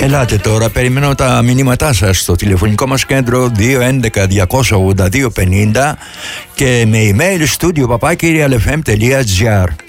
Ελάτε τώρα, περιμένω τα μηνύματά σας στο τηλεφωνικό μας κέντρο 211-282-50 και με email studio@realfm.gr.